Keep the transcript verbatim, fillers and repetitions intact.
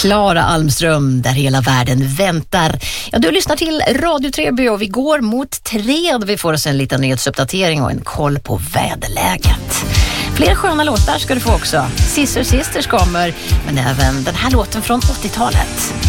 Klara Almström, där hela världen väntar. Ja, du lyssnar till Radio Treby och vi går mot tre och vi får oss en liten nyhetsuppdatering och en koll på väderläget. Fler sköna låtar ska du få också. Sister Sisters kommer, men även den här låten från åttiotalet.